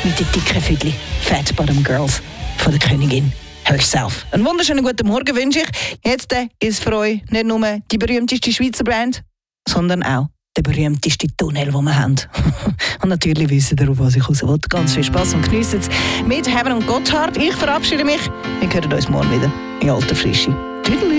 mit den dicken Füdli. Fat Bottom Girls von der Königin herself. Einen wunderschönen guten Morgen wünsche ich. Jetzt ist für euch nicht nur die berühmteste Schweizer Brand, sondern auch der berühmteste Tunnel, den wir haben. Und natürlich wissen ihr, auf was ich raus will. Ganz viel Spass und geniessen es mit Heaven und Gotthard. Ich verabschiede mich. Wir hören uns morgen wieder in alter Frische. Tschüss.